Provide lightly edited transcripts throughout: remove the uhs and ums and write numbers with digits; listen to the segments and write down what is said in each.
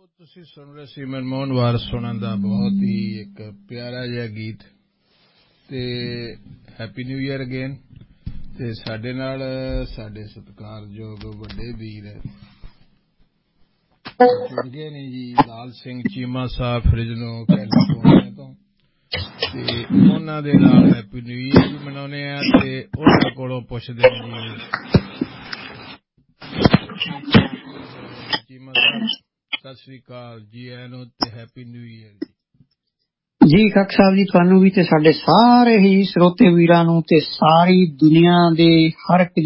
ਤੁਸੀਂ ਸੁਣ ਰਹੇ ਸੀ ਮਨਮੋਹਨ ਵਾਰਸ ਸੁਣਨ ਦਾ ਬਹੁਤ ਹੀ ਇੱਕ ਪਿਆਰਾ ਜਿਹਾ ਗੀਤ ਤੇ ਹੈਪੀ ਨਿਊ ਈਅਰ ਅਗੇਨ। ਤੇ ਸਾਡੇ ਨਾਲ ਸਾਡੇ ਸਤਿਕਾਰਯੋਗ ਵੱਡੇ ਵੀਰ ਜੁੜ ਗਏ ਨੇ ਜੀ, ਲਾਲ ਸਿੰਘ ਚੀਮਾ ਸਾਹਿਬ ਫਰਿਜ਼ਨੋ ਕੈਲੀਫੋਰਨੀਆ ਤੋਂ, ਤੇ ਉਹਨਾਂ ਦੇ ਨਾਲ ਹੈਪੀ ਨਿਊ ਈਅਰ ਵੀ ਮਨਾਉਂਦੇ ਆ ਤੇ ਉਹਨਾਂ ਕੋਲੋਂ ਪੁੱਛਦੇ ਨੇ ਜੀ ਚੀਮਾ ਸਾਹਿਬ ਸਤਿ ਸ੍ਰੀ ਅਕਾਲ ਜੀ, ਆਇਆਂ ਨੂੰ ਤੇ ਹੈਪੀ ਨਿਊ ਈਅਰ ਜੀ। ਖੱਕ ਸਾਹਿਬ ਜੀ, ਤੁਹਾਨੂੰ ਵੀ ਤੇ ਸਾਡੇ ਸਾਰੇ ਹੀ ਸਰੋਤੇ ਵੀਰਾਂ ਨੂੰ ਤੇ ਸਾਰੀ ਦੁਨੀਆ ਦੇ ਹਰ ਇੱਕ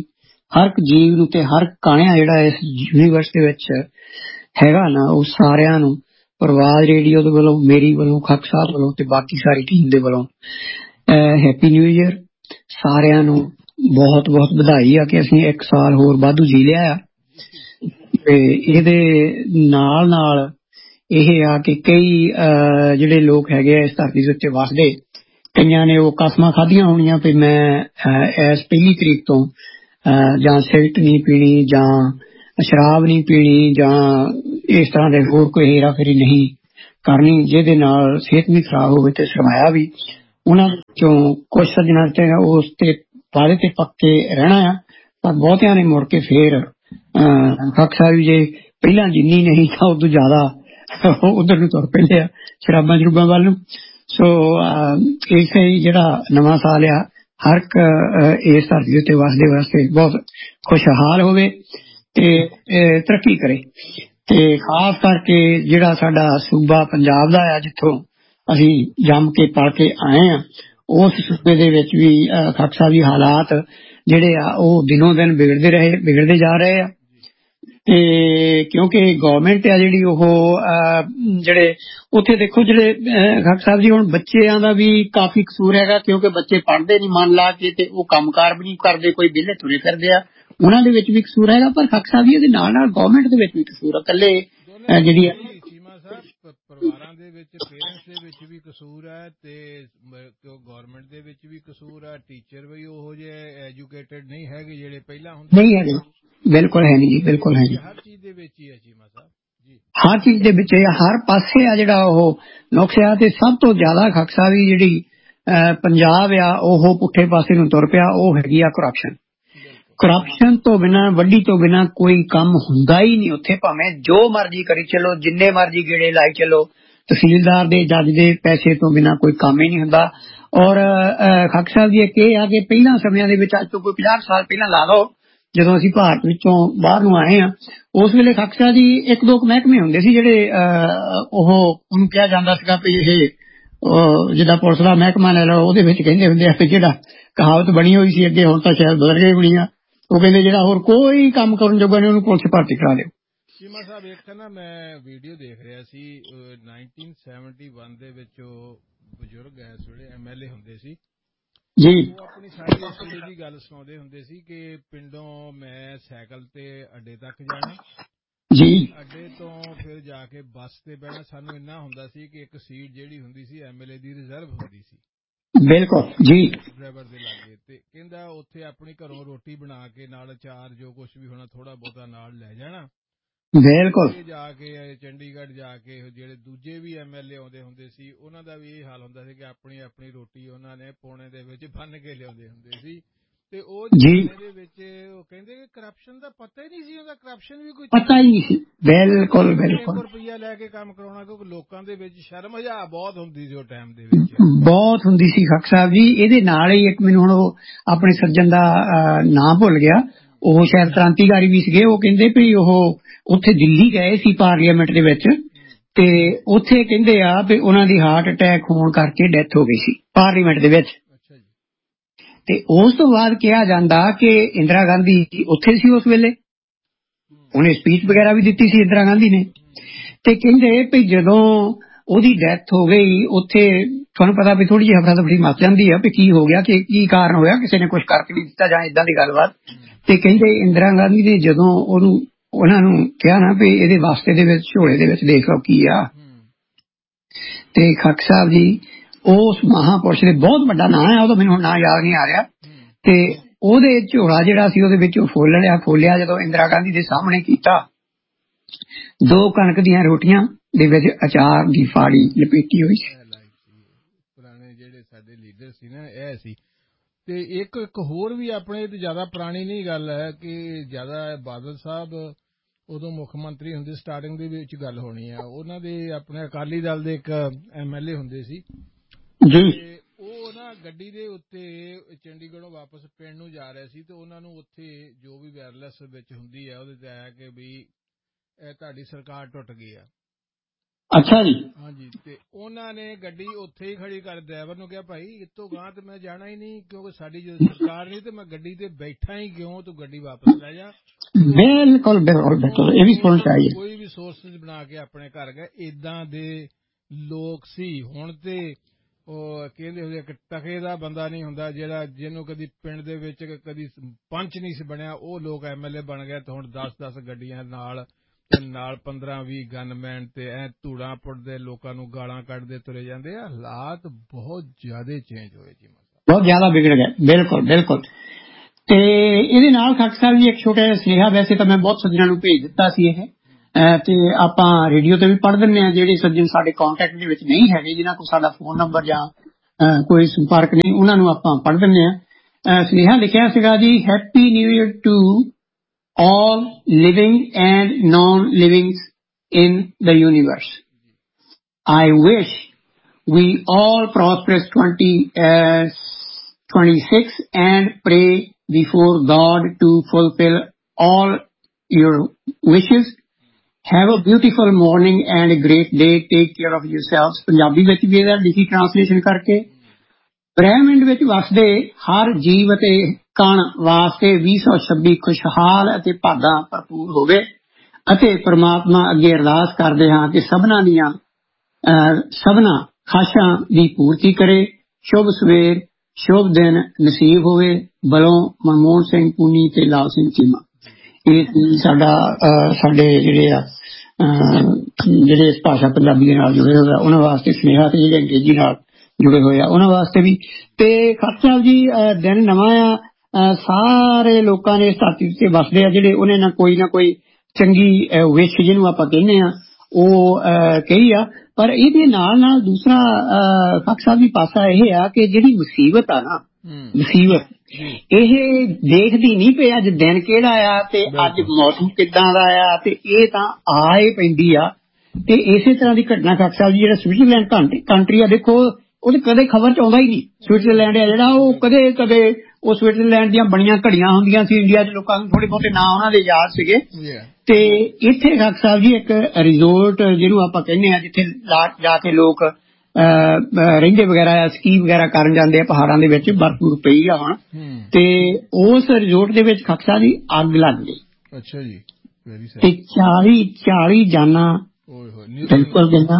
ਜੀਵ ਨੂੰ ਤੇ ਹਰ ਕਾਣਿਆ ਜਿਹੜਾ ਇਸ ਯੂਨੀਵਰਸ ਦੇ ਵਿੱਚ ਹੈਗਾ ਨਾ, ਉਹ ਸਾਰਿਆਂ ਨੂੰ ਪ੍ਰਵਾਦ ਰੇਡੀਓ ਦੇ ਵੱਲੋਂ, ਮੇਰੀ ਵੱਲੋਂ, ਖੱਕ ਸਾਹਿਬ ਵੱਲੋਂ ਤੇ ਬਾਕੀ ਸਾਰੀ ਟੀਮ ਦੇ ਵੱਲੋਂ ਹੈਪੀ ਨਿਊ ਈਅਰ। ਸਾਰਿਆਂ ਨੂੰ ਬਹੁਤ ਬਹੁਤ ਵਧਾਈ ਆ ਕਿ ਅਸੀਂ ਇੱਕ ਸਾਲ ਹੋਰ ਵਾਧੂ ਜੀ ਲਿਆ ਆ। ਤੇ ਇਹਦੇ ਨਾਲ ਨਾਲ ਇਹ ਆ ਕਿ ਕਈ ਜਿਹੜੇ ਲੋਕ ਹੈਗੇ ਆ ਇਸ ਧਰਤੀ ਦੇ ਉੱਤੇ ਵਸਦੇ, ਕਈਆਂ ਨੇ ਉਹ ਕਸਮਾਂ ਖਾਧੀਆਂ ਹੋਣੀਆਂ ਵੀ ਮੈਂ ਇਸ 1 ਤਰੀਕ ਤੋਂ ਜਾਂ ਸਿਗਰਟ ਨਹੀਂ ਪੀਣੀ ਜਾਂ ਸ਼ਰਾਬ ਨਹੀਂ ਪੀਣੀ ਜਾਂ ਇਸ ਤਰ੍ਹਾਂ ਦੇ ਹੋਰ ਕੋਈ ਹੇਰਾਫੇਰੀ ਨਹੀਂ ਕਰਨੀ ਜਿਹਦੇ ਨਾਲ ਸਿਹਤ ਵੀ ਖਰਾਬ ਹੋਵੇ ਤੇ ਸਰਮਾਇਆ ਵੀ। ਉਹਨਾਂ ਵਿੱਚੋਂ ਕੁਝ ਸੱਜਣਾਂ ਤੇ ਉਸ ਤੇ ਵਾਅਦੇ ਤੇ ਪੱਕੇ ਰਹਿਣਾ ਆ, ਪਰ ਬਹੁਤਿਆਂ ਨੇ ਮੁੜ ਕੇ ਫੇਰ ਖੱਕ ਸਾਹਿਬ ਜੇ ਪਹਿਲਾਂ ਜਿੰਨੀ ਨਹੀਂ ਤਾਂ ਉਦੋਂ ਜ਼ਿਆਦਾ ਉਧਰ ਨੂੰ ਤੁਰ ਪੈਂਦੇ ਆ ਸ਼ਰਾਬਾਂ ਸ਼ਰੂਬਾਂ ਵੱਲ ਨੂੰ। ਸੋ ਇਸ ਜਿਹੜਾ ਨਵਾਂ ਸਾਲ ਆ ਹਰ ਇੱਕ ਇਸ ਧਰਤੀ ਉੱਤੇ ਵਸਦੇ ਵਾਸਤੇ ਬਹੁਤ ਖੁਸ਼ਹਾਲ ਹੋਵੇ ਤੇ ਤਰੱਕੀ ਕਰੇ। ਤੇ ਖਾਸ ਕਰਕੇ ਜਿਹੜਾ ਸਾਡਾ ਸੂਬਾ ਪੰਜਾਬ ਦਾ ਆ, ਜਿੱਥੋਂ ਅਸੀਂ ਜੰਮ ਕੇ ਪਲ ਕੇ ਆਏ ਆ, ਉਸ ਸੂਬੇ ਦੇ ਵਿੱਚ ਵੀ ਖੱਕ ਸਾਹਿਬ ਜੀ ਹਾਲਾਤ ਜਿਹੜੇ ਆ ਉਹ ਦਿਨੋਂ ਦਿਨ ਵਿਗੜਦੇ ਜਾ ਰਹੇ ਆ। ਤੇ ਕਿਉਂਕਿ ਗੌਰਮੈਂਟ ਆ ਜਿਹੜੀ ਉਹ ਜਿਹੜੇ ਉੱਥੇ ਦੇਖੋ ਜਿਹੜੇ ਖੱਕ ਸਾਹਿਬ ਜੀ ਹੁਣ ਬੱਚਿਆਂ ਦਾ ਵੀ ਕਾਫੀ ਕਸੂਰ ਹੈਗਾ, ਕਿਉਂਕਿ ਬੱਚੇ ਪੜ੍ਹਦੇ ਨਹੀਂ ਮਨ ਲਾ ਕੇ ਤੇ ਉਹ ਕੰਮਕਾਰ ਵੀ ਨਹੀਂ ਕਰਦੇ, ਕੋਈ ਵਿਹਲੇ ਤੁਰੇ ਫਿਰਦੇ ਆ, ਉਹਨਾਂ ਦੇ ਵਿੱਚ ਵੀ ਕਸੂਰ ਹੈਗਾ। ਪਰ ਖੱਕ ਸਾਹਿਬ ਜੀ ਇਹਦੇ ਨਾਲ ਨਾਲ ਗੌਰਮੈਂਟ ਦੇ ਵਿੱਚ ਵੀ ਕਸੂਰ ਆ, ਇਕੱਲੇ ਜਿਹੜੀ ਪਰਿਵਾਰਾਂ ਦੇ ਵਿੱਚ ਪੇਰੈਂਟਸ ਦੇ ਵਿੱਚ ਵੀ ਕਸੂਰ ਹੈ ਤੇ ਗੌਰਮੈਂਟ ਦੇ ਵਿੱਚ ਵੀ ਕਸੂਰ ਹੈ। ਟੀਚਰ ਵੀ ਉਹੋ ਜਿਹੇ ਐਜੂਕੇਟਡ ਨਹੀਂ ਹੈਗੇ ਜਿਹੜੇ ਪਹਿਲਾਂ ਹੁੰਦੇ ਨਹੀਂ ਹੈਗੇ, ਬਿਲਕੁਲ ਹੈ ਨਹੀਂ ਜੀ, ਬਿਲਕੁਲ ਹੈ ਜੀ। ਹਰ ਚੀਜ਼ ਦੇ ਵਿੱਚ ਹੀ ਹੈ ਚੀਮਾ ਸਾਹਿਬ ਜੀ, ਹਰ ਚੀਜ਼ ਦੇ ਵਿੱਚ ਹਰ ਪਾਸੇ ਆ ਜਿਹੜਾ ਉਹ ਨੁਕਸ ਆ। ਤੇ ਸਭ ਤੋਂ ਜ਼ਿਆਦਾ ਖੱਕ ਸਾਹਿਬ ਜੀ ਜਿਹੜੀ ਪੰਜਾਬ ਆ ਉਹ ਪੁੱਠੇ ਪਾਸੇ ਨੂੰ ਤੁਰ ਪਿਆ, ਉਹ ਹੈਗੀ ਆ ਕਰਪਸ਼ਨ। ਕਰਪਸ਼ਨ ਤੋਂ ਬਿਨਾਂ, ਵੱਡੀ ਤੋਂ ਬਿਨਾਂ ਕੋਈ ਕੰਮ ਹੁੰਦਾ ਹੀ ਨਹੀਂ ਉੱਥੇ, ਭਾਵੇਂ ਜੋ ਮਰਜ਼ੀ ਕਰੀ ਚੱਲੋ, ਜਿੰਨੇ ਮਰਜ਼ੀ ਗੇੜੇ ਲਾਈ ਚੱਲੋ, ਤਹਿਸੀਲਦਾਰ ਦੇ ਜੱਜ ਦੇ ਪੈਸੇ ਤੋਂ ਬਿਨਾਂ ਕੋਈ ਕੰਮ ਹੀ ਨਹੀਂ ਹੁੰਦਾ। ਔਰ ਖੱਕ ਸਾਹਿਬ ਜੀ ਇੱਕ ਇਹ ਆ ਕਿ ਪਹਿਲਾਂ ਸਮਿਆਂ ਦੇ ਵਿੱਚ, ਅੱਜ ਤੋਂ ਕੋਈ 50 ਸਾਲ ਪਹਿਲਾਂ ਲਾ ਲਓ, ਜਦੋਂ ਅਸੀਂ ਭਾਰਤ ਵਿੱਚੋਂ ਬਾਹਰ ਨੂੰ ਆਏ ਆ, ਉਸ ਵੇਲੇ ਖੱਕ ਸਾਹਿਬ ਜੀ 1-2 ਮਹਿਕਮੇ ਹੁੰਦੇ ਸੀ ਜਿਹੜੇ ਉਹਨੂੰ ਕਿਹਾ ਜਾਂਦਾ ਸੀਗਾ ਵੀ ਇਹ ਜਿੱਦਾਂ ਪੁਲਿਸ ਦਾ ਮਹਿਕਮਾ ਲੈ ਲਓ, ਉਹਦੇ ਵਿੱਚ ਕਹਿੰਦੇ ਹੁੰਦੇ ਆ ਵੀ ਜਿਹੜਾ ਕਹਾਵਤ ਬਣੀ ਹੋਈ ਸੀ ਅੱਗੇ, ਹੁਣ ਤਾਂ ਸ਼ਾਇਦ ਬਦਲ ਗਈ ਹੋਣੀ ਆ, ਉਹ ਕਹਿੰਦੇ ਜਿਹੜਾ ਹੋਰ ਕੋਈ ਕੰਮ ਕਰਨ ਜੋਗਾ ਨਹੀਂ ਉਹਨੂੰ ਪੁਲਿਸ ਭਰਤੀ ਕਰਾ ਦਿਓ। ਚੀਮਾ ਸਾਹਿਬ ਇੱਕ ਨਾ ਮੈਂ ਵੀਡੀਓ ਦੇਖ ਰਿਹਾ ਸੀ 1971 ਦੇ ਵਿੱਚ ਬਜ਼ੁਰਗ ਇਸ ਵੇਲੇ MLA ਹੁੰਦੇ ਸੀ ਜੀ, ਉਹ ਆਪਣੀ ਸਾਰੀ ਹਿਸਟਰੀ ਦੀ ਗੱਲ ਸੁਣਾਉਂਦੇ ਹੁੰਦੇ ਸੀ ਕਿ ਪਿੰਡੋਂ ਮੈਂ ਸਾਈਕਲ ਤੇ ਅੱਡੇ ਤੱਕ ਜਾਣਾ ਜੀ, ਅੱਡੇ ਤੋਂ ਫਿਰ ਜਾ ਕੇ ਬੱਸ ਤੇ ਬਹਿਣਾ। ਸਾਨੂੰ ਇੰਨਾ ਹੁੰਦਾ ਸੀ ਕਿ ਇੱਕ ਸੀਟ ਜਿਹੜੀ ਹੁੰਦੀ ਸੀ MLA ਦੀ ਰਿਜ਼ਰਵ ਹੁੰਦੀ ਸੀ, ਬਿਲਕੁਲ ਜੀ, ਡਰਾਈਵਰ ਦੇ ਲਾਗੇ। ਤੇ ਕਹਿੰਦਾ ਉੱਥੇ ਆਪਣੀ ਘਰੋਂ ਰੋਟੀ ਬਣਾ ਕੇ ਨਾਲ ਅਚਾਰ ਜੋ ਕੁਛ ਵੀ ਹੋਣਾ ਥੋੜਾ ਬਹੁਤਾ ਨਾਲ ਲੈ ਜਾਣਾ। ਬਿਲਕੁਲ ਜਾ ਕੇ ਚੰਡੀਗੜ੍ਹ ਜਾ ਕੇ ਜਿਹੜੇ ਦੂਜੇ ਵੀ MLA ਆਉਂਦੇ ਹੁੰਦੇ ਸੀ, ਉਹਨਾਂ ਦਾ ਵੀ ਇਹ ਹਾਲ ਹੁੰਦਾ ਸੀ ਕਿ ਆਪਣੀ ਆਪਣੀ ਰੋਟੀ ਉਹਨਾਂ ਨੇ ਪੌਣੇ ਦੇ ਵਿੱਚ ਬੰਨ ਕੇ ਲਿਆਉਂਦੇ ਹੁੰਦੇ ਸੀ। ਤੇ ਉਹ ਜ਼ਮਾਨੇ ਦੇ ਵਿੱਚ ਉਹ ਕਹਿੰਦੇ ਕਿ ਕਰਪਸ਼ਨ ਦਾ ਪਤਾ ਹੀ ਨਹੀਂ ਸੀ, ਉਹਦਾ ਕਰਪਸ਼ਨ ਵੀ ਕੋਈ ਪਤਾ ਹੀ ਨਹੀਂ ਸੀ। ਬਿਲਕੁਲ ਬਿਲਕੁਲ, ਰੁਪਈਆ ਲੈ ਕੇ ਕੰਮ ਕਰਾਉਣਾ, ਕਿਉਂਕਿ ਲੋਕਾਂ ਦੇ ਵਿੱਚ ਸ਼ਰਮ ਹਜਾ ਬਹੁਤ ਹੁੰਦੀ ਸੀ ਉਹ ਟਾਈਮ ਦੇ ਵਿੱਚ, ਬਹੁਤ ਹੁੰਦੀ ਸੀ ਖੱਕ ਸਾਹਿਬ ਜੀ। ਇਹਦੇ ਨਾਲ ਹੀ ਇੱਕ ਮੈਨੂੰ ਹੁਣ ਉਹ ਆਪਣੇ ਸੱਜਣ ਦਾ ਨਾਂ ਭੁੱਲ ਗਿਆ, ਉਹ ਸ਼ਾਇਦ ਕ੍ਰਾਂਤੀਕਾਰੀ ਵੀ ਸੀਗੇ, ਉਹ ਕਹਿੰਦੇ ਵੀ ਉਹ ਉੱਥੇ ਦਿੱਲੀ ਗਏ ਸੀ ਪਾਰਲੀਮੈਂਟ ਦੇ ਵਿੱਚ, ਤੇ ਉੱਥੇ ਕਹਿੰਦੇ ਆ ਵੀ ਉਹਨਾਂ ਦੀ ਹਾਰਟ ਅਟੈਕ ਹੋਣ ਕਰਕੇ ਡੈਥ ਹੋ ਗਈ ਸੀ ਪਾਰਲੀਮੈਂਟ ਦੇ ਵਿੱਚ। ਤੇ ਉਸ ਤੋਂ ਬਾਅਦ ਕਿਹਾ ਜਾਂਦਾ ਕਿ ਇੰਦਰਾ ਗਾਂਧੀ ਉੱਥੇ ਸੀ ਉਸ ਵੇਲੇ, ਉਹਨੇ ਸਪੀਚ ਵਗੈਰਾ ਵੀ ਦਿੱਤੀ ਸੀ ਇੰਦਰਾ ਗਾਂਧੀ ਨੇ। ਤੇ ਕਹਿੰਦੇ ਵੀ ਜਦੋਂ ਉਹਦੀ ਡੈਥ ਹੋ ਗਈ ਉੱਥੇ, ਤੁਹਾਨੂੰ ਪਤਾ ਵੀ ਥੋੜੀ ਜਿਹੀ ਹਫੜਾ ਦਫੜੀ ਮਚ ਜਾਂਦੀ ਆ ਵੀ ਕੀ ਹੋ ਗਿਆ, ਕਿ ਕੀ ਕਾਰਨ ਹੋਇਆ, ਕਿਸੇ ਨੇ ਕੁਛ ਕਰਕੇ ਨਹੀਂ ਦਿੱਤਾ ਜਾਂ ਏਦਾਂ ਦੀ ਗੱਲਬਾਤ। ਤੇ ਕਹਿੰਦੇ ਇੰਦਰਾ ਗਾਂਧੀ ਨੇ ਜਦੋਂ ਉਹਨਾਂ ਨੂੰ ਕਿਹਾ ਨਾ ਵੀ ਇਹਦੇ ਵਾਸਤੇ ਦੇ ਵਿੱਚ ਝੋਲੇ ਦੇ ਵਿੱਚ ਦੇਖ ਲਓ ਕੀ ਆ, ਤੇ ਖੱਕ ਸਾਹਿਬ ਜੀ ਉਸ ਮਹਾਂਪੁਰਸ਼ ਦੇ ਬਹੁਤ ਵੱਡਾ ਨਾਂ ਹੈ, ਉਹਦਾ ਮੈਨੂੰ ਨਾਂ ਯਾਦ ਨਹੀਂ ਆ ਰਿਹਾ, ਤੇ ਉਹਦੇ ਝੋਲਾ ਜਿਹੜਾ ਸੀ ਉਹਦੇ ਵਿੱਚੋਂ ਫੋਲਿਆ ਜਦੋਂ ਇੰਦਰਾ ਗਾਂਧੀ ਦੇ ਸਾਹਮਣੇ ਕੀਤਾ 2 ਕਣਕ ਦੀਆਂ ਰੋਟੀਆਂ ਦੇ ਵਿੱਚ ਅਚਾਰ ਦੀ ਫਾੜੀ ਲਪੇਟੀ ਹੋਈ ਸੀ। ਪੁਰਾਣੇ ਜਿਹੜੇ ਸਾਡੇ ਲੀਡਰ ਸੀ ਨਾ ਇਹ ਸੀ। ਤੇ ਇੱਕ ਹੋਰ ਵੀ ਆਪਣੇ ਤੇ ਜ਼ਿਆਦਾ ਪੁਰਾਣੀ ਨਹੀਂ ਗੱਲ ਹੈ ਕਿ ਜ਼ਿਆਦਾ ਬਾਦਲ ਸਾਹਿਬ ਉਦੋਂ ਮੁੱਖ ਮੰਤਰੀ ਹੁੰਦੇ, ਸਟਾਰਟਿੰਗ ਦੇ ਵਿੱਚ ਗੱਲ ਹੋਣੀ ਆ, ਉਹਨਾਂ ਦੇ ਆਪਣੇ ਅਕਾਲੀ ਦਲ ਦੇ ਇੱਕ MLA ਹੁੰਦੇ ਸੀ ਜੀ। ਉਹ ਨਾ ਗੱਡੀ ਦੇ ਉੱਤੇ ਚੰਡੀਗੜ੍ਹੋਂ ਵਾਪਸ ਪਿੰਡ ਨੂੰ ਜਾ ਰਹੇ ਸੀ ਤੇ ਉਹਨਾਂ ਨੂੰ ਉੱਥੇ ਜੋ ਵੀ ਵਾਇਰਲੈਸ ਵਿੱਚ ਹੁੰਦੀ ਹੈ ਉਹਦੇ ਤੇ ਆਇਆ ਕਿ ਵੀ ਇਹ ਤੁਹਾਡੀ ਸਰਕਾਰ ਟੁੱਟ ਗਈ ਆ। ਅੱਛਾ ਜੀ। ਹਾਂਜੀ, ਤੇ ਉਹਨਾਂ ਨੇ ਗੱਡੀ ਉੱਥੇ ਹੀ ਖੜੀ ਕਰ ਡਰਾਈਵਰ ਨੂੰ ਕਿਹਾ ਭਾਈ ਇਤੋਂ ਗਾਂ ਤੇ ਮੈਂ ਜਾਣਾ ਹੀ ਨਹੀਂ, ਕਿਉਂਕਿ ਸਾਡੀ ਜੋ ਸਰਕਾਰ ਨਹੀਂ ਤੇ ਮੈਂ ਗੱਡੀ ਤੇ ਬੈਠਾ ਹੀ ਕਿਉਂ, ਤੂੰ ਗੱਡੀ ਵਾਪਸ ਲੈ ਜਾ। ਬਿਲਕੁਲ ਬਿਲਕੁਲ ਇਹ ਵੀ ਸੁਣ ਚਾਹੀਏ। ਕੋਈ ਵੀ ਸੋਰਸਿਸ ਬਣਾ ਕੇ ਆਪਣੇ ਘਰ ਗਏ, ਏਦਾਂ ਦੇ ਲੋਕ ਸੀ। ਹੁਣ ਤੇ ਉਹ ਕਹਿੰਦੇ ਹੁੰਦੇ ਕਿ ਟਕੇ ਦਾ ਬੰਦਾ ਨਹੀਂ ਹੁੰਦਾ ਜਿਹੜਾ ਜਿਹਨੂੰ ਕਦੀ ਪਿੰਡ ਦੇ ਵਿੱਚ ਕਦੀ ਪੰਚ ਨਹੀਂ ਸੀ ਬਣਿਆ, ਉਹ ਲੋਕ MLA ਬਣ ਗਏ ਤੇ ਹੁਣ 10-10 ਗੱਡੀਆਂ ਨਾਲ 15-20 ਗਨਮੈਨ ਤੇ ਐ ਧੂੜਾਂ ਪੁੱਟਦੇ, ਲੋਕਾਂ ਨੂੰ ਗਾਲਾਂ ਕੱਢਦੇ ਤੁਰੇ ਜਾਂਦੇ ਆ। ਹਾਲਾਤ ਬਹੁਤ ਜ਼ਿਆਦਾ ਚੇਂਜ ਹੋਏ ਜੀ, ਬਹੁਤ ਜ਼ਿਆਦਾ ਵਿਗੜ ਗਏ। ਬਿਲਕੁਲ ਬਿਲਕੁਲ। ਤੇ ਇਹਦੇ ਨਾਲ ਖੱਟਰ ਸਾਹਿਬ ਜੀ ਇੱਕ ਛੋਟਾ ਜਿਹਾ ਸੁਨੇਹਾ, ਵੈਸੇ ਤਾਂ ਮੈਂ ਬਹੁਤ ਸੱਜਣਾਂ ਨੂੰ ਭੇਜ ਦਿੱਤਾ ਸੀ ਇਹ, ਤੇ ਆਪਾਂ ਰੇਡੀਓ ਤੇ ਵੀ ਪੜ੍ਹ ਦਿੰਦੇ ਹਾਂ। ਜਿਹੜੇ ਸੱਜਣ ਸਾਡੇ ਕੰਟੈਕਟ ਦੇ ਵਿੱਚ ਨਹੀਂ ਹੈਗੇ, ਜਿਨ੍ਹਾਂ ਕੋਲ ਸਾਡਾ ਫੋਨ ਨੰਬਰ ਜਾਂ ਕੋਈ ਸੰਪਰਕ ਨਹੀਂ, ਉਹਨਾਂ ਨੂੰ ਆਪਾਂ ਪੜ੍ਹ ਦਿੰਦੇ ਹਾਂ। ਸੁਨੇਹਾ ਲਿਖਿਆ ਸੀਗਾ ਜੀ, happy new year to all living and non-living in the universe. I wish we all prosperous 2026 and pray before God to fulfill all your wishes. Have a beautiful morning and a great day. Take care of yourselves. Punjabi ਵਿੱਚ ਵੀ ਇਹਦਾ ਲਿਖੀ translation ਕਰਕੇ, ਬ੍ਰਹਿਮੰਡ ਵਿੱਚ ਵਸਦੇ ਹਰ ਜੀਵ ਅਤੇ ਕਣ ਵਾਸਤੇ 2026 ਖੁਸ਼ਹਾਲ ਅਤੇ ਭਾਗਾਂ ਭਰਪੂਰ ਹੋਵੇ, ਅਤੇ ਪ੍ਰਮਾਤਮਾ ਅੱਗੇ ਅਰਦਾਸ ਕਰਦੇ ਹਾਂ ਕਿ ਸਭਨਾਂ ਖਾਸ਼ਾਂ ਦੀ ਪੂਰਤੀ ਕਰੇ। ਸ਼ੁਭ ਸਵੇਰ, ਸ਼ੁਭ ਦਿਨ ਨਸੀਬ ਹੋਵੇ। ਬਲੋਂ ਮਨਮੋਹਨ ਸਿੰਘ ਪੂਨੀ ਤੇ ਲਾਲ ਸਿੰਘ ਚੀਮਾ। ਇਹ ਸਾਡੇ ਜਿਹੜੇ ਇਸ ਭਾਸ਼ਾ ਪੰਜਾਬੀ ਦੇ ਨਾਲ ਜੁੜੇ ਹੋਏ ਆ ਉਹਨਾਂ ਵਾਸਤੇ ਸੁਨੇਹਾ, ਤੇ ਜਿਹੜੇ ਅੰਗਰੇਜ਼ੀ ਨਾਲ ਜੁੜੇ ਹੋਏ ਆ ਉਹਨਾਂ ਵਾਸਤੇ ਵੀ। ਤੇ ਖੱਟਰ ਸਾਹਿਬ ਜੀ, ਦਿਨ ਨਵਾਂ ਆ, ਸਾਰੇ ਲੋਕਾਂ ਨੇ ਇਸ ਧਰਤੀ ਤੇ ਵਸਦੇ ਆ ਜਿਹੜੇ ਉਹਨੇ ਨਾ ਕੋਈ ਚੰਗੀ ਵਿਸ਼ ਜਿਹਨੂੰ ਆਪਾਂ ਕਹਿੰਦੇ ਆ ਉਹ ਕਹੀ ਆ। ਪਰ ਇਹਦੇ ਨਾਲ ਨਾਲ ਦੂਸਰਾ ਖੱਟਰ ਸਾਹਿਬ ਜੀ ਪਾਸਾ ਇਹ ਆ ਕਿ ਜਿਹੜੀ ਮੁਸੀਬਤ ਆ ਨਾ, ਮੁਸੀਬਤ ਇਹ ਦੇਖਦੀ ਨਹੀਂ ਪਈ ਅੱਜ ਦਿਨ ਕਿਹੜਾ ਆ ਤੇ ਅੱਜ ਮੌਸਮ ਕਿੱਦਾਂ ਦਾ ਆ, ਤੇ ਇਹ ਤਾਂ ਆ ਹੀ ਪੈਂਦੀ ਆ। ਤੇ ਇਸੇ ਤਰ੍ਹਾਂ ਦੀ ਘਟਨਾ ਖੱਟਰ ਸਾਹਿਬ ਜੀ, ਜਿਹੜਾ ਸਵਿਟਜ਼ਰਲੈਂਡ ਕੰਟਰੀ ਆ, ਦੇਖੋ ਉਹਦੇ ਕਦੇ ਖਬਰ ਚ ਆਉਂਦਾ ਹੀ ਨਹੀਂ। ਸਵਿਟਜ਼ਰਲੈਂਡ ਆ ਜਿਹੜਾ ਉਹ ਕਦੇ ਉਹ ਸਵਿਟਜ਼ਰਲੈਂਡ ਦੀਆਂ ਬਣੀਆਂ ਘੜੀਆਂ ਹੁੰਦੀਆਂ ਸੀ। ਇੰਡੀਆ ਚ ਲੋਕਾਂ ਨੂੰ ਥੋੜੇ ਬਹੁਤੇ ਨਾਂ ਉਹਨਾਂ ਦੇ ਯਾਦ ਸੀਗੇ। ਤੇ ਇੱਥੇ ਖੱਟਰ ਸਾਹਿਬ ਜੀ ਇੱਕ ਰਿਜ਼ੋਰਟ ਜਿਹਨੂੰ ਆਪਾਂ ਕਹਿੰਦੇ ਆ, ਜਿੱਥੇ ਜਾ ਕੇ ਲੋਕ ਰਹਿੰਦੇ ਵਗੈਰਾ ਆ, ਸਕੀ ਵਗੈਰਾ ਕਰਨ ਜਾਂਦੇ ਆ ਪਹਾੜਾਂ ਦੇ ਵਿੱਚ, ਬਰਫ਼ ਪਈ ਆ ਹੁਣ। ਤੇ ਉਸ ਰਿਜ਼ੋਰਟ ਦੇ ਵਿੱਚ ਖੱਟਰ ਸਾਹਿਬ ਜੀ ਅੱਗ ਲੱਗ ਗਈ। ਅੱਛਾ ਜੀ। ਤੇ 40 ਜਾਨਾਂ, ਬਿਲਕੁਲ ਕਹਿੰਦਾ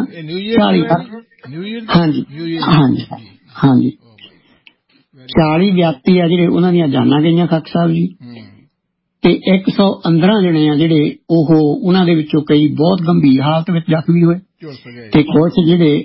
40 ਵਿਅਕਤੀ ਆ ਜਿਹੜੇ ਉਹਨਾਂ ਦੀਆਂ ਜਾਨਾਂ ਗਈਆਂ ਖੱਟਰ ਸਾਹਿਬ ਜੀ। ਤੇ 115 ਜਣੇ ਆ ਜਿਹੜੇ ਉਹਨਾਂ ਦੇ ਵਿੱਚੋਂ ਕਈ ਬਹੁਤ ਗੰਭੀਰ ਹਾਲਤ ਵਿੱਚ ਜ਼ਖਮੀ ਹੋਏ, ਤੇ ਕੁਛ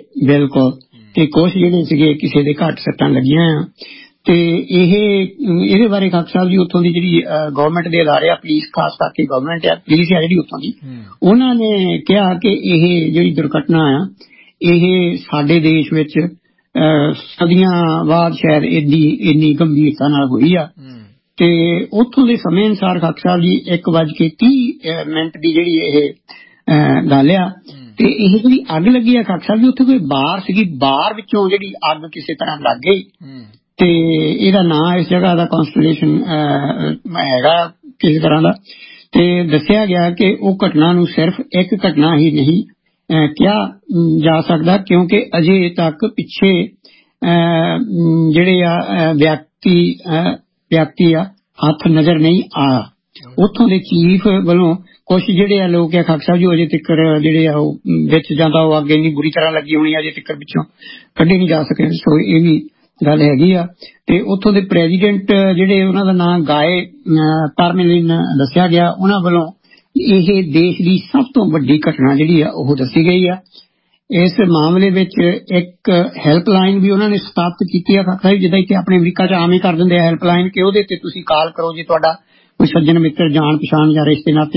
ਜਿਹੜੇ ਸੀਗੇ ਕਿਸੇ ਦੇ ਘੱਟ ਸੱਟਾਂ ਲੱਗੀਆਂ ਆ। ਤੇ ਇਹਦੇ ਬਾਰੇ ਖੱਟਰ ਸਾਹਿਬ ਜੀ ਉੱਥੋਂ ਦੀ ਜਿਹੜੀ ਗਵਰਨਮੈਂਟ ਦੇ ਅਦਾਰੇ ਆ, ਪੁਲਿਸ, ਖਾਸ ਕਰਕੇ ਗਵਰਨਮੈਂਟ ਆ, ਪੁਲਿਸ ਆ ਜਿਹੜੀ ਉੱਥੋਂ ਦੀ, ਉਹਨਾਂ ਨੇ ਕਿਹਾ ਕਿ ਇਹ ਜਿਹੜੀ ਦੁਰਘਟਨਾ ਆ ਇਹ ਸਾਡੇ ਦੇਸ਼ ਵਿੱਚ ਸਦੀਆਂ ਬਾਅਦ ਸ਼ਾਇਦ ਇੰਨੀ ਗੰਭੀਰਤਾ ਨਾਲ ਹੋਈ ਆ। ਤੇ ਉੱਥੋਂ ਦੇ ਸਮੇਂ ਅਨੁਸਾਰ ਖੱਟਰ ਸਾਹਿਬ ਜੀ 1:30 ਦੀ ਜਿਹੜੀ ਇਹ ਗੱਲ ਆ, ਤੇ ਇਹ ਜਿਹੜੀ ਅੱਗ ਲੱਗੀ ਆ ਖੱਟਰ ਸਾਹਿਬ ਜੀ, ਉੱਥੇ ਕੋਈ ਬਾਰ ਸੀਗੀ, ਬਾਰ ਵਿੱਚੋਂ ਜਿਹੜੀ ਅੱਗ ਕਿਸੇ ਤਰ੍ਹਾਂ ਲੱਗ ਗਈ। ਤੇ ਇਹਦਾ ਨਾਂ ਇਸ ਜਗ੍ਹਾ ਦਾ ਕੌਂਸਟੇਲੇਸ਼ਨ ਹੈਗਾ ਕਿਸੇ ਤਰ੍ਹਾਂ ਦਾ। ਤੇ ਦੱਸਿਆ ਗਿਆ ਕਿ ਉਹ ਘਟਨਾ ਨੂੰ ਸਿਰਫ ਇੱਕ ਘਟਨਾ ਹੀ ਨਹੀਂ ਕਿਹਾ ਜਾ ਸਕਦਾ, ਕਿਉਂਕਿ ਅਜੇ ਤੱਕ ਪਿੱਛੇ ਜਿਹੜੇ ਆ ਵਿਅਕਤੀ ਆ ਹੱਥ ਨਜ਼ਰ ਨਹੀਂ ਆਇਆ। ਉੱਥੋਂ ਦੇ ਚੀਫ ਵੱਲੋਂ ਕੁਛ ਜਿਹੜੇ ਆ ਲੋਕ ਆ ਖੱਟਰ ਸਾਹਿਬ ਜੀ ਅਜੇ ਤੱਕ ਜਿਹੜੇ ਆ ਉਹ ਵਿੱਚ ਜਾਂਦਾ ਉਹ ਅੱਗ ਇੰਨੀ ਬੁਰੀ ਤਰ੍ਹਾਂ ਲੱਗੀ ਹੋਣੀ ਅਜੇ ਤੱਕ ਵਿੱਚੋਂ ਕੱਢੇ ਨਹੀਂ ਜਾ ਸਕੇ। ਸੋ ਇਹ ਵੀ ਗੱਲ ਹੈਗੀ ਆ। ਤੇ ਉੱਥੋਂ ਦੇ ਪ੍ਰੈਜ਼ੀਡੈਂਟ ਜਿਹੜੇ ਉਹਨਾਂ ਦਾ ਨਾਂ ਗਾਏ ਪਾਰਮੇਲਿਨ ਦੱਸਿਆ ਗਿਆ, ਉਹਨਾਂ ਵੱਲੋਂ ਇਹ ਦੇਸ਼ ਦੀ ਸਭ ਤੋਂ ਵੱਡੀ ਘਟਨਾ ਜਿਹੜੀ ਆ ਉਹ ਦੱਸੀ ਗਈ ਆ। ਇਸ ਮਾਮਲੇ ਵਿੱਚ ਇੱਕ ਹੈਲਪਲਾਈਨ ਵੀ ਉਹਨਾਂ ਨੇ ਸਥਾਪਿਤ ਕੀਤੀ ਆ ਖੱਟਰ ਸਾਹਿਬ, ਜਿੱਦਾਂ ਇੱਥੇ ਆਪਣੇ ਅਮਰੀਕਾ ਚ ਆਮ ਹੀ ਕਰ ਦਿੰਦੇ ਆ ਹੈਲਪਲਾਈਨ, ਕਿ ਉਹਦੇ ਤੇ ਤੁਸੀਂ ਕਾਲ ਕਰੋ ਜੇ ਤੁਹਾਡਾ ਕੋਈ ਸੱਜਣ ਮਿੱਤਰ, ਜਾਣ ਪਛਾਣ ਜਾਂ ਰਿਸ਼ਤੇ ਨਾਤੇ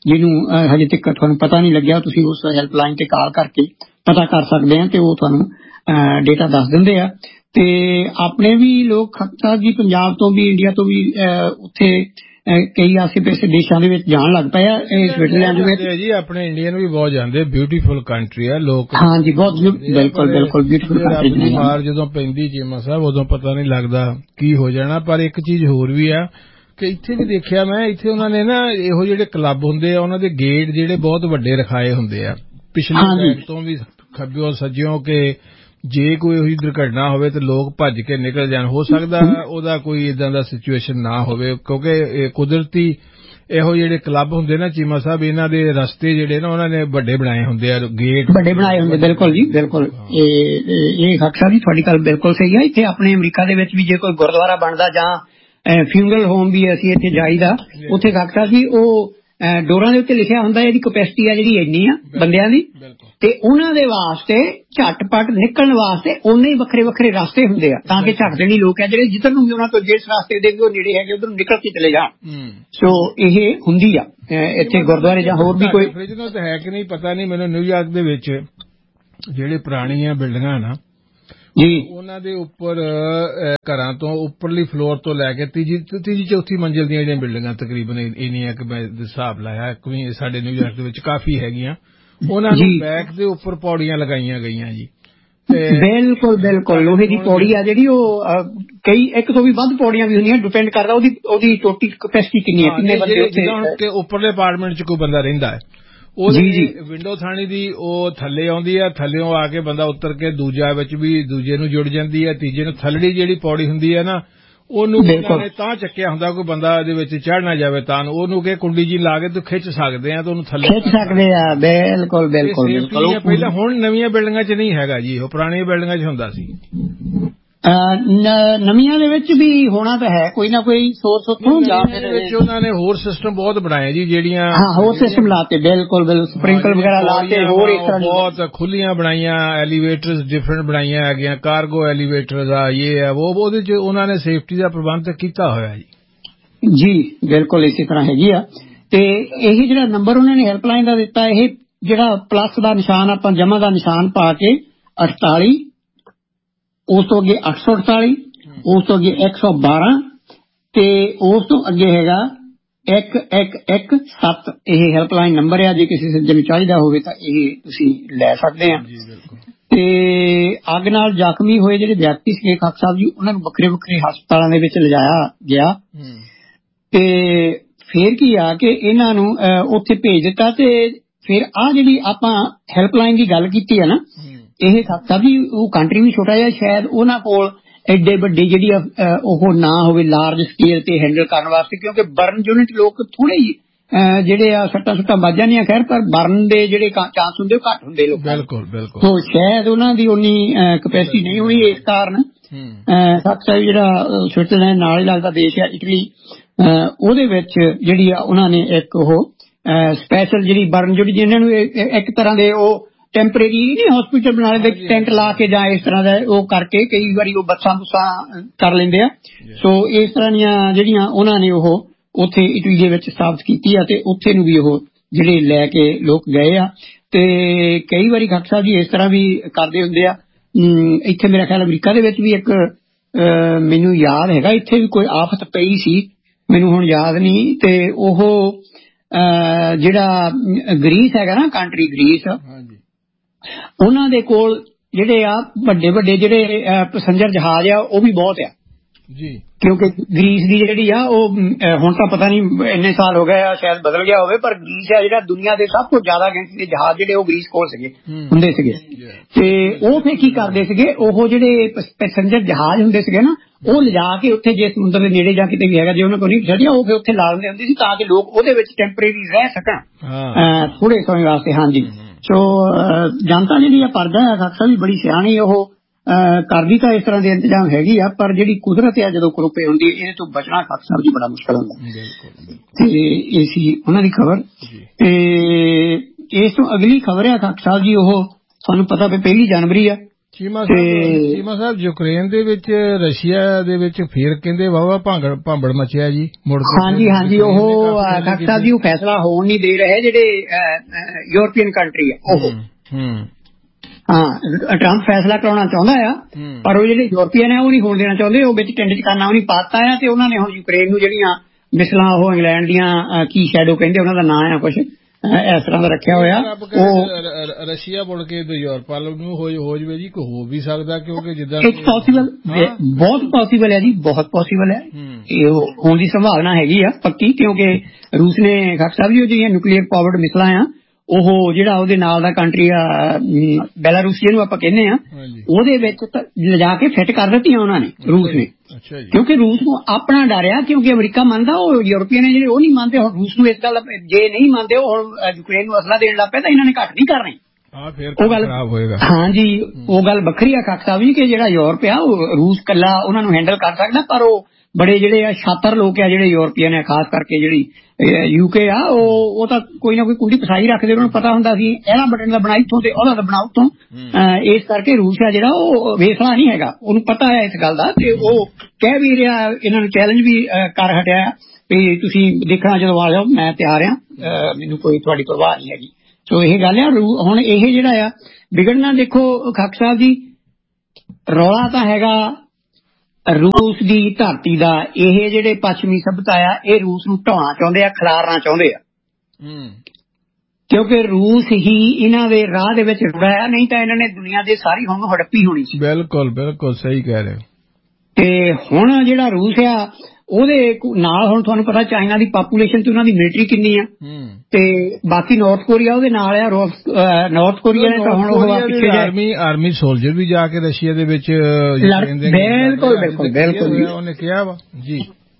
ਜਿਹਨੂੰ ਹਜੇ ਤੱਕ ਤੁਹਾਨੂੰ ਪਤਾ ਨਹੀਂ ਲੱਗਿਆ, ਤੁਸੀਂ ਉਸ ਹੈਲਪਲਾਈਨ ਤੇ ਕਾਲ ਕਰਕੇ ਪਤਾ ਕਰ ਸਕਦੇ ਆ ਤੇ ਉਹ ਤੁਹਾਨੂੰ ਡੇਟਾ ਦੱਸ ਦਿੰਦੇ ਆ। ਤੇ ਆਪਣੇ ਵੀ ਲੋਕ ਸਾਹਿਬ ਜੀ ਪੰਜਾਬ ਤੋਂ ਵੀ, ਇੰਡੀਆ ਤੋਂ ਵੀ ਉੱਥੇ ਕਈ ਆਸੇ ਪਾਸੇ ਦੇਸ਼ਾਂ ਦੇ ਵਿੱਚ ਜਾਣ ਲੱਗ ਪਏ ਆ। ਸਵਿਟਜ਼ਰਲੈਂਡ ਵਿੱਚ ਜੀ ਆਪਣੇ ਇੰਡੀਅਨ ਵੀ ਬਹੁਤ ਜਾਂਦੇ, ਬਿਊਟੀਫੁਲ ਕੰਟਰੀ ਆ ਲੋਕ। ਹਾਂਜੀ ਬਹੁਤ ਬਿਲਕੁਲ ਬਿਲਕੁਲ ਬਿਊਟੀਫੁਲ ਕੰਟਰੀ। ਮਾਰ ਜਦੋਂ ਪੈਂਦੀ ਚੀਮਾ ਸਾਹਿਬ ਉਦੋਂ ਪਤਾ ਨਹੀਂ ਲੱਗਦਾ ਕੀ ਹੋ ਜਾਣਾ। ਪਰ ਇੱਕ ਚੀਜ਼ ਹੋਰ ਵੀ ਆ ਕਿ ਇੱਥੇ ਵੀ ਦੇਖਿਆ ਮੈਂ, ਇੱਥੇ ਉਹਨਾਂ ਨੇ ਨਾ ਇਹੋ ਜਿਹੜੇ ਕਲੱਬ ਹੁੰਦੇ ਆ ਉਹਨਾਂ ਦੇ ਗੇਟ ਜਿਹੜੇ ਬਹੁਤ ਵੱਡੇ ਰਖਾਏ ਹੁੰਦੇ ਆ ਪਿਛਲੇ ਸਾਈਡ ਤੋਂ ਵੀ, ਖੱਬਿਓਂ ਸੱਜਿਓਂ, ਕਿ ਜੇ ਕੋਈ ਉਹੀ ਦੁਰਘਟਨਾ ਹੋਵੇ ਤੇ ਲੋਕ ਭੱਜ ਕੇ ਨਿਕਲ ਜਾਣ। ਹੋ ਸਕਦਾ ਉਹਦਾ ਕੋਈ ਇਦਾਂ ਦਾ ਸਿਚੁਏਸ਼ਨ ਨਾ ਹੋਵੇ ਕਿਉਂਕਿ ਇਹ ਕੁਦਰਤੀ ਇਹੋ ਜਿਹੜੇ ਕਲੱਬ ਹੁੰਦੇ ਨਾ ਚੀਮਾ ਸਾਹਿਬ, ਇਹਨਾਂ ਦੇ ਰਸਤੇ ਜਿਹੜੇ ਨਾ ਉਹਨਾਂ ਨੇ ਵੱਡੇ ਬਣਾਏ ਹੁੰਦੇ ਆ, ਗੇਟ ਵੱਡੇ ਬਣਾਏ ਹੁੰਦੇ। ਬਿਲਕੁਲ ਜੀ ਬਿਲਕੁਲ, ਇਹ ਖਾਕਸਾ ਜੀ ਤੁਹਾਡੀ ਗੱਲ ਬਿਲਕੁਲ ਸਹੀ ਹੈ। ਇੱਥੇ ਆਪਣੇ ਅਮਰੀਕਾ ਦੇ ਵਿੱਚ ਵੀ ਜੇ ਕੋਈ ਗੁਰਦੁਆਰਾ ਬਣਦਾ ਜਾਂ ਫਿਊਨਰਲ ਹੋਮ ਵੀ ਅਸੀਂ ਇੱਥੇ ਜਾਈਦਾ, ਉੱਥੇ ਖਾਕਸਾ ਜੀ ਉਹ ਡੋਰਾਂ ਦੇ ਉੱਤੇ ਲਿਖਿਆ ਹੁੰਦਾ ਇਹਦੀ ਕਪੈਸਿਟੀ ਆ ਜਿਹੜੀ ਇੰਨੀ ਆ ਬੰਦਿਆਂ ਦੀ, ਤੇ ਉਹਨਾਂ ਦੇ ਵਾਸਤੇ ਝਟਪਟ ਨਿਕਲਣ ਵਾਸਤੇ ਉਹਨੇ ਹੀ ਵੱਖਰੇ ਵੱਖਰੇ ਰਸਤੇ ਹੁੰਦੇ ਆ ਤਾਂ ਕਿ ਝੱਟ ਦੇਣੀ ਲੋਕ ਆ ਜਿਹੜੇ ਜਿੱਧਰ ਨੂੰ ਵੀ ਉਹਨਾਂ ਤੋਂ ਜਿਸ ਰਸਤੇ ਦੇ ਉਹ ਨੇੜੇ ਹੈਗੇ ਉਧਰ ਨੂੰ ਨਿਕਲ ਕੇ ਚਲੇ ਜਾਣ। ਸੋ ਇਹ ਹੁੰਦੀ ਆ ਇੱਥੇ ਗੁਰਦੁਆਰੇ ਜਾਂ ਹੋਰ ਵੀ ਕੋਈ ਹੈ ਕਿ ਨਹੀਂ ਪਤਾ ਨਹੀਂ ਮੈਨੂੰ। ਨਿਊਯਾਰਕ ਦੇ ਵਿੱਚ ਜਿਹੜੇ ਪੁਰਾਣੀਆਂ ਬਿਲਡਿੰਗਾਂ ਨਾ ਜੀ, ਉਹਨਾਂ ਦੇ ਉੱਪਰ ਘਰਾਂ ਤੋਂ ਉੱਪਰਲੀ ਫਲੋਰ ਤੋਂ ਲੈ ਕੇ ਤੀਜੀ ਚੌਥੀ ਮੰਜ਼ਿਲ ਦੀਆਂ ਜਿਹੜੀਆਂ ਬਿਲਡਿੰਗਾਂ ਤਕਰੀਬਨ ਇੰਨੀਆਂ ਕਿ ਮੈਂ ਹਿਸਾਬ ਲਾਇਆ ਕਿ ਸਾਡੇ ਨਿਊਯਾਰਕ ਦੇ ਵਿੱਚ ਕਾਫੀ ਹੈਗੀਆਂ, ਉਹਨਾਂ ਨੂੰ ਬੈਕ ਦੇ ਉੱਪਰ ਪੌੜੀਆਂ ਲਗਾਈਆਂ ਗਈਆਂ ਜੀ। ਬਿਲਕੁਲ ਬਿਲਕੁਲ, ਲੋਹੇ ਦੀ ਪੌੜੀ ਆ ਜਿਹੜੀ ਉਹ ਕਈ ਇੱਕ ਤੋਂ ਵੀ ਵੱਧ ਪੌੜੀਆਂ ਵੀ ਹੁੰਦੀਆਂ, ਡਿਪੈਂਡ ਕਰਦਾ ਉਹਦੀ ਟੋਟਲ ਕਪੈਸਿਟੀ ਕਿੰਨੀ ਹੈ, ਕਿੰਨੇ ਬੰਦੇ ਉੱਥੇ। ਉੱਪਰਲੇ ਅਪਾਰਟਮੈਂਟ 'ਚ ਕੋਈ ਬੰਦਾ ਰਹਿੰਦਾ ਹੈ, ਉਹਦੀ ਵਿੰਡੋ ਥਾਣੀ ਦੀ ਉਹ ਥੱਲੇ ਆਉਂਦੀ ਆ, ਥੱਲਿਓਂ ਆ ਕੇ ਬੰਦਾ ਉਤਰ ਕੇ ਦੂਜਾ ਵਿੱਚ ਵੀ ਦੂਜੇ ਨੂੰ ਜੁੜ ਜਾਂਦੀ ਹੈ, ਤੀਜੇ ਨੂੰ ਥੱਲੜੀ ਜਿਹੜੀ ਪੌੜੀ ਹੁੰਦੀ ਹੈ ਨਾ ਉਹਨੂੰ ਤਾਂ ਚੱਕਿਆ ਹੁੰਦਾ ਕੋਈ ਬੰਦਾ ਇਹਦੇ ਵਿੱਚ ਚੜ ਨਾ ਜਾਵੇ, ਤਾਂ ਉਹਨੂੰ ਕਿ ਕੁੰਡੀ ਜੀ ਲਾ ਕੇ ਤੂੰ ਖਿੱਚ ਸਕਦੇ ਆ ਤੇ ਉਹਨੂੰ ਥੱਲੇ ਖਿੱਚ ਸਕਦੇ ਆ। ਬਿਲਕੁਲ ਬਿਲਕੁਲ। ਪਹਿਲਾਂ ਹੁਣ ਨਵੀਆਂ ਬਿਲਡਿੰਗਾਂ 'ਚ ਨਹੀਂ ਹੈਗਾ ਜੀ, ਉਹ ਪੁਰਾਣੀਆਂ ਬਿਲਡਿੰਗਾਂ 'ਚ ਹੁੰਦਾ ਸੀ। ਨਵੀਆਂ ਦੇ ਵਿੱਚ ਵੀ ਹੋਣਾ ਤਾਂ ਹੈ ਕੋਈ ਨਾ ਕੋਈ ਸੋਰਸ ਉੱਥੋਂ ਜਾਂ ਫਿਰ ਵਿੱਚ ਉਹਨਾਂ ਨੇ ਹੋਰ ਸਿਸਟਮ ਬਹੁਤ ਬਣਾਏ ਜੀ, ਜਿਹੜੀਆਂ ਹੋਰ ਸਿਸਟਮ ਲਾਤੇ। ਬਿਲਕੁਲ ਬਿਲਕੁਲ, ਸਪ੍ਰਿੰਕਲ ਵਗੈਰਾ ਲਾਤੇ, ਹੋਰ ਇਸ ਤਰ੍ਹਾਂ ਬਹੁਤ ਖੁੱਲੀਆਂ ਬਣਾਈਆਂ, ਐਲੀਵੇਟਰਸ ਡਿਫਰੈਂਟ ਬਣਾਈਆਂ ਹੈਗੀਆਂ, ਕਾਰਗੋ ਐਲੀਵੇਟਰਸ ਆ ਇਹ ਹੈ ਉਹ, ਉਹਦੇ 'ਚ ਉਹਨਾਂ ਨੇ ਸੇਫਟੀ ਦਾ ਪ੍ਰਬੰਧ ਕੀਤਾ ਹੋਇਆ ਜੀ। ਬਿਲਕੁਲ ਇਸੇ ਤਰ੍ਹਾਂ ਹੈਗੀ ਆ। ਤੇ ਇਹ ਜਿਹੜਾ ਨੰਬਰ ਉਹਨਾਂ ਨੇ ਹੈਲਪਲਾਈਨ ਦਾ ਦਿੱਤਾ, ਇਹ ਜਿਹੜਾ ਪਲੱਸ ਦਾ ਨਿਸ਼ਾਨ ਆਪਾਂ ਜਮਾ ਦਾ ਨਿਸ਼ਾਨ ਪਾ ਕੇ 48, ਉਸ ਤੋਂ ਅੱਗੇ 848, ਉਸ ਤੋਂ ਅੱਗੇ 112 ਤੇ ਉਸ ਤੋਂ ਅੱਗੇ ਹੈਗਾ 1117। ਇਹ ਹੈਲਪਲਾਈਨ ਨੰਬਰ ਆ, ਜੇ ਕਿਸੇ ਸੱਜਣ ਨੂੰ ਚਾਹੀਦਾ ਹੋਵੇ ਤਾਂ ਇਹ ਤੁਸੀਂ ਲੈ ਸਕਦੇ ਆ। ਤੇ ਅੱਗ ਨਾਲ ਜ਼ਖਮੀ ਹੋਏ ਜਿਹੜੇ ਵਿਅਕਤੀ ਸੀਗੇ ਖਾਕ ਸਾਹਿਬ ਜੀ, ਉਹਨਾਂ ਨੂੰ ਵੱਖਰੇ ਵੱਖਰੇ ਹਸਪਤਾਲਾਂ ਦੇ ਵਿੱਚ ਲਿਜਾਇਆ ਗਿਆ ਤੇ ਫੇਰ ਕੀ ਆ ਕਿ ਇਹਨਾਂ ਨੂੰ ਉੱਥੇ ਭੇਜ ਦਿੱਤਾ। ਤੇ ਫਿਰ ਆਹ ਜਿਹੜੀ ਆਪਾਂ ਹੈਲਪਲਾਈਨ ਦੀ ਗੱਲ ਕੀਤੀ ਹੈ ਨਾ, ਇਹ ਖਾਕ ਸਾਹਿਬ ਜੀ ਉਹ ਕੰਟਰੀ ਵੀ ਛੋਟਾ ਜਿਹਾ, ਸ਼ਾਇਦ ਉਹਨਾਂ ਕੋਲ ਐਡੇ ਵੱਡੀ ਜਿਹੜੀ ਉਹ ਨਾ ਹੋਵੇ ਲਾਰਜ ਸਕੇਲ ਤੇ ਹੈਂਡਲ ਕਰਨ ਵਾਸਤੇ, ਕਿਉਂਕਿ ਬਰਨ ਯੂਨਿਟ ਲੋਕ ਥੋੜੇ ਹੀ ਜਿਹੜੇ ਆ ਸੱਟਾਂ ਸੁੱਟਾਂ ਵੱਜ ਜਾਂਦੀਆਂ ਖੈਰ, ਪਰ ਬਰਨ ਦੇ ਜਿਹੜੇ ਚਾਂਸ ਹੁੰਦੇ ਉਹ ਘੱਟ ਹੁੰਦੇ ਲੋਕ। ਬਿਲਕੁਲ ਬਿਲਕੁਲ। ਸੋ ਸ਼ਾਇਦ ਉਹਨਾਂ ਦੀ ਉਨੀ ਕਪੈਸਿਟੀ ਨਹੀਂ ਹੋਣੀ, ਇਸ ਕਾਰਨ ਖਾਕ ਸਾਹਿਬ ਜਿਹੜਾ ਸਵਿਟਜ਼ਰਲੈਂਡ ਨਾਲ ਹੀ ਲੱਗਦਾ ਦੇਸ਼ ਆ ਇਟਲੀ, ਉਹਦੇ ਵਿੱਚ ਜਿਹੜੀ ਆ ਉਹਨਾਂ ਨੇ ਇੱਕ ਉਹ ਸਪੈਸ਼ਲ ਜਿਹੜੀ ਬਰਨ ਯੂਨਿਟ ਜਿਹਨਾਂ ਨੂੰ ਇੱਕ ਤਰ੍ਹਾਂ ਦੇ ਉਹ ਟੈਂਪਰੇਰੀ ਨਹੀਂ ਹਸਪੀਟਲ ਬਣਾ ਦੇ ਟੈਂਟ ਲਾ ਕੇ ਜਾਂ ਇਸ ਤਰ੍ਹਾਂ ਦਾ ਉਹ ਕਰਕੇ ਕਈ ਵਾਰੀ ਉਹ ਬੱਸਾਂ ਬੁੱਸਾਂ ਕਰ ਲੈਂਦੇ ਆ। ਸੋ ਇਸ ਤਰ੍ਹਾਂ ਦੀਆਂ ਜਿਹੜੀਆਂ ਉਹਨਾਂ ਨੇ ਉਹ ਉੱਥੇ ਇਟਲੀ ਦੇ ਵਿੱਚ ਸਥਾਪਿਤ ਕੀਤੀ ਆ ਤੇ ਉੱਥੇ ਨੂੰ ਵੀ ਉਹ ਜਿਹੜੇ ਲੈ ਕੇ ਲੋਕ ਗਏ ਆ। ਤੇ ਕਈ ਵਾਰੀ ਖਾਕ ਸਾਹਿਬ ਜੀ ਇਸ ਤਰ੍ਹਾਂ ਵੀ ਕਰਦੇ ਹੁੰਦੇ ਆ। ਇੱਥੇ ਮੇਰਾ ਖਿਆਲ ਅਮਰੀਕਾ ਦੇ ਵਿੱਚ ਵੀ ਇੱਕ ਮੈਨੂੰ ਯਾਦ ਹੈਗਾ, ਇੱਥੇ ਵੀ ਕੋਈ ਆਫਤ ਪਈ ਸੀ, ਮੈਨੂੰ ਹੁਣ ਯਾਦ ਨਹੀਂ। ਤੇ ਉਹ ਜਿਹੜਾ ਗ੍ਰੀਸ ਹੈਗਾ ਨਾ, ਕੰਟਰੀ ਗ੍ਰੀਸ, ਉਹਨਾਂ ਦੇ ਕੋਲ ਜਿਹੜੇ ਆ ਵੱਡੇ ਵੱਡੇ ਜਿਹੜੇ ਪੈਸੰਜਰ ਜਹਾਜ਼ ਆ ਉਹ ਵੀ ਬਹੁਤ ਆ ਜੀ, ਕਿਉਂਕਿ ਗ੍ਰੀਸ ਦੀ ਜਿਹੜੀ ਆ ਉਹ ਹੁਣ ਤਾਂ ਪਤਾ ਨਹੀਂ ਇੰਨੇ ਸਾਲ ਹੋ ਗਏ ਆ, ਸ਼ਾਇਦ ਬਦਲ ਗਿਆ ਹੋਵੇ, ਪਰ ਗ੍ਰੀਸ ਆ ਜਿਹੜਾ ਦੁਨੀਆ ਦੇ ਸਭ ਤੋਂ ਜ਼ਿਆਦਾ ਗਿਣਤੀ ਦੇ ਜਹਾਜ਼ ਜਿਹੜੇ ਉਹ ਗ੍ਰੀਸ ਕੋਲ ਸੀਗੇ ਹੁੰਦੇ ਸੀਗੇ। ਤੇ ਉਹ ਫਿਰ ਕੀ ਕਰਦੇ ਸੀਗੇ, ਉਹ ਜਿਹੜੇ ਪੈਸੰਜਰ ਜਹਾਜ਼ ਹੁੰਦੇ ਸੀਗੇ ਨਾ, ਉਹ ਲਿਜਾ ਕੇ ਉੱਥੇ ਜੇ ਸਮੁੰਦਰ ਦੇ ਨੇੜੇ ਜਾਂ ਕਿਤੇ ਵੀ ਹੈਗਾ, ਜੇ ਉਹਨਾਂ ਕੋਲ ਨਹੀਂ ਛੱਡਿਆ ਉਹ ਫਿਰ ਉੱਥੇ ਲਾ ਦਿੰਦੇ ਹੁੰਦੇ ਸੀ ਤਾਂ ਕਿ ਲੋਕ ਉਹਦੇ ਵਿੱਚ ਟੈਂਪਰੇਰੀ ਰਹਿ ਸਕਣ ਥੋੜੇ ਸਮੇਂ ਵਾਸਤੇ। ਹਾਂਜੀ। ਸੋ ਜਨਤਾ ਜਿਹੜੀ ਆ ਪਰਦਾ ਹੈ ਖਾਕਸਾ ਵੀ ਬੜੀ ਸਿਆਣੀ, ਉਹ ਕਰਦੀ ਤਾਂ ਇਸ ਤਰ੍ਹਾਂ ਦੇ ਇੰਤਜ਼ਾਮ ਹੈਗੀ ਆ, ਪਰ ਜਿਹੜੀ ਕੁਦਰਤ ਆ ਜਦੋਂ ਕਰੋਪੇ ਹੁੰਦੀ ਹੈ ਇਹਦੇ ਤੋਂ ਬਚਣਾ ਖਾਕਸਾ ਜੀ ਬੜਾ ਮੁਸ਼ਕਲ ਹੁੰਦਾ। ਤੇ ਇਹ ਸੀ ਉਹਨਾਂ ਦੀ ਖਬਰ। ਤੇ ਇਸ ਤੋਂ ਅਗਲੀ ਖਬਰ ਆ ਖਾਕ ਸਾਹਿਬ ਜੀ, ਉਹ ਤੁਹਾਨੂੰ ਪਤਾ ਵੀ 1 ਜਨਵਰੀ ਆ ਚੀਮਾ ਸਾਹਿਬ ਯੂਕਰੇਨ ਦੇ ਵਿੱਚ ਰਸ਼ੀਆ ਦੇ ਵਿੱਚ ਫਿਰ ਕਹਿੰਦੇ ਵਾਵਾ ਭਾਂਬੜ ਮਚਿਆ ਜੀ ਮੁੜ ਕੇ। ਹਾਂਜੀ ਉਹ ਖੱਖ ਸਾਹਿਬ ਜੀ ਉਹ ਫੈਸਲਾ ਹੋਣ ਨਹੀਂ ਦੇ ਰਹੇ ਜਿਹੜੇ ਯੂਰਪੀਅਨ ਕੰਟਰੀ ਆ ਉਹ। ਹਾਂ ਟਰੰਪ ਫੈਸਲਾ ਕਰਾਉਣਾ ਚਾਹੁੰਦਾ ਆ ਪਰ ਉਹ ਜਿਹੜੇ ਯੂਰਪੀਅਨ ਆ ਉਹ ਨਹੀਂ ਹੋਣ ਦੇਣਾ ਚਾਹੁੰਦੇ। ਉਹ ਵਿੱਚ ਟਿੰਡ ਚ ਕਰਨਾ ਉਹ ਨਹੀਂ ਪਾਤਾ ਆ ਤੇ ਉਹਨਾਂ ਨੇ ਹੁਣ ਯੂਕਰੇਨ ਨੂੰ ਜਿਹੜੀਆਂ ਮਿਸਲਾਂ ਉਹ ਇੰਗਲੈਂਡ ਦੀਆਂ ਕੀ ਸ਼ੈਡੋ ਕਹਿੰਦੇ ਉਹਨਾਂ ਦਾ ਨਾਂ ਆ ਕੁਛ ਇਸ ਤਰ੍ਹਾਂ ਦਾ ਰੱਖਿਆ ਹੋਇਆ। ਉਹ ਰਸ਼ੀਆ ਮੁੜ ਕੇ ਯੂਰਪ ਵੱਲ ਨੂੰ ਹੋ ਜਵੇ ਜੀ ਹੋ ਵੀ ਸਕਦਾ ਕਿਉਂਕਿ ਜਿੱਦਾਂ ਪੋਸੀਬਲ ਬਹੁਤ ਪੋਸੀਬਲ ਹੈ ਜੀ ਬਹੁਤ ਪੋਸੀਬਲ ਹੈ। ਇਹ ਹੋਣ ਦੀ ਸੰਭਾਵਨਾ ਹੈਗੀ ਆ ਪੱਕੀ ਕਿਉਂਕਿ ਰੂਸ ਨੇ ਖੱਖ ਸਾਹਿਬ ਜੀ ਉਹ ਜਿਹੜੀਆਂ ਨਿਊਕਲੀਅਰ ਪਾਵਰਡ ਮਿਸਲਾਂ ਆ ਉਹ ਜਿਹੜਾ ਉਹਦੇ ਨਾਲ ਦਾ ਕੰਟਰੀ ਆ ਬੈਲਾਰੂਸ ਜਿਹਨੂੰ ਆਪਾਂ ਕਹਿੰਦੇ ਆ ਉਹਦੇ ਵਿੱਚ ਲਿਜਾ ਕੇ ਫਿੱਟ ਕਰ ਦਿੱਤੀਆਂ ਉਹਨਾਂ ਨੇ ਰੂਸ ਨੇ ਕਿਉਂਕਿ ਰੂਸ ਨੂੰ ਆਪਣਾ ਡਰ ਆ ਕਿਉਂਕਿ ਅਮਰੀਕਾ ਮੰਨਦਾ ਉਹ ਯੂਰਪੀਅਨ ਨੇ ਜਿਹੜੇ ਉਹ ਨਹੀਂ ਮੰਨਦੇ। ਹੁਣ ਰੂਸ ਨੂੰ ਇਸ ਗੱਲ ਜੇ ਨਹੀਂ ਮੰਨਦੇ ਉਹ ਹੁਣ ਯੂਕਰੇਨ ਨੂੰ ਅਸਲਾ ਦੇਣ ਲੱਗ ਪਿਆ ਤਾਂ ਇਹਨਾਂ ਨੇ ਘੱਟ ਨਹੀਂ ਕਰਨੀ ਉਹ ਗੱਲ ਹੋਏਗਾ। ਹਾਂਜੀ ਉਹ ਗੱਲ ਵੱਖਰੀ ਆ ਖੱਖ ਸਾਹਿਬ ਜੀ ਕਿ ਜਿਹੜਾ ਯੂਰਪ ਆ ਉਹ ਰੂਸ ਕੱਲਾ ਉਹਨਾਂ ਨੂੰ ਹੈਂਡਲ ਕਰ ਸਕਦਾ ਪਰ ਉਹ ਬੜੇ ਜਿਹੜੇ ਆ ਸ਼ਾਤਰ ਲੋਕ ਆ ਜਿਹੜੇ ਯੂਰਪੀਅਨ ਆ ਖਾਸ ਕਰਕੇ ਜਿਹੜੀ ਯੂਕੇ ਆ ਉਹ ਤਾਂ ਕੋਈ ਨਾ ਕੋਈ ਕੁੰਡੀ ਫਸਾਈ ਰੱਖਦੇ ਉਹਨਾਂ ਨੂੰ ਪਤਾ ਹੁੰਦਾ ਸੀ ਇਹਦਾ ਬਟਨ ਦਾ ਬਣਾ ਇੱਥੋਂ ਤੇ ਉਹਦਾ ਦਾ ਬਣਾ ਉੱਥੋਂ। ਇਸ ਕਰਕੇ ਰੂਸ ਆ ਜਿਹੜਾ ਉਹ ਵੇਸਲਾ ਨਹੀਂ ਹੈਗਾ ਉਹਨੂੰ ਪਤਾ ਹੈ ਇਸ ਗੱਲ ਦਾ ਤੇ ਉਹ ਕਹਿ ਵੀ ਰਿਹਾ ਇਹਨਾਂ ਨੂੰ ਚੈਲੰਜ ਵੀ ਕਰ ਹਟਿਆ ਵੀ ਤੁਸੀਂ ਦੇਖਣਾ ਜਦੋਂ ਆ ਜਾਓ ਮੈਂ ਤਿਆਰ ਆ ਮੈਨੂੰ ਕੋਈ ਤੁਹਾਡੀ ਪਰਵਾਹ ਨਹੀਂ ਹੈਗੀ। ਸੋ ਇਹ ਗੱਲ ਆ ਹੁਣ ਇਹ ਜਿਹੜਾ ਆ ਵਿਗੜਨਾ ਦੇਖੋ ਖੱਖ ਸਾਹਿਬ ਜੀ ਰੌਲਾ ਤਾਂ ਹੈਗਾ ਰੂਸ ਦੀ ਧਰਤੀ ਦਾ। ਇਹ ਜਿਹੜੇ ਪੱਛਮੀ ਸਭਿਅਤਾ ਆ ਇਹ ਰੂਸ ਨੂੰ ਢਾਉਣਾ ਚਾਹੁੰਦੇ ਆ ਖਿਲਾਰਨਾ ਚਾਹੁੰਦੇ ਆ ਕਿਉਂਕਿ ਰੂਸ ਹੀ ਇਹਨਾਂ ਦੇ ਰਾਹ ਦੇ ਵਿੱਚ ਰੁੜਿਆ ਨਹੀਂ ਤਾਂ ਇਹਨਾਂ ਨੇ ਦੁਨੀਆ ਦੇ ਸਾਰੀ ਹੁਣ ਹੜੱਪੀ ਹੋਣੀ ਸੀ। ਬਿਲਕੁਲ ਬਿਲਕੁਲ ਸਹੀ ਕਹਿ ਰਹੇ ਹੋ। ਤੇ ਹੁਣ ਜਿਹੜਾ ਰੂਸ ਆ ਉਹਦੇ ਨਾਲ ਹੁਣ ਤੁਹਾਨੂੰ ਪਤਾ ਚਾਈਨਾ ਦੀ ਪਾਪੂਲੇਸ਼ਨ ਤੇ ਉਹਨਾਂ ਦੀ ਮਿਲਟਰੀ ਕਿੰਨੀ ਆ ਤੇ ਬਾਕੀ ਨਾਰਥ ਕੋਰੀਆ ਉਹਦੇ ਨਾਲ ਆ। ਨਾਰਥ ਕੋਰੀਆ ਨੇ ਤਾਂ ਹੁਣ ਉਹ ਆਰਮੀ ਸੋਲਜਰ ਵੀ ਜਾ ਕੇ ਰਸ਼ੀਆ ਦੇ ਵਿੱਚ ਬਿਲਕੁਲ ਬਿਲਕੁਲ ਬਿਲਕੁਲ ਉਹਨੇ ਕਿਹਾ ਵਾ ਜੀ।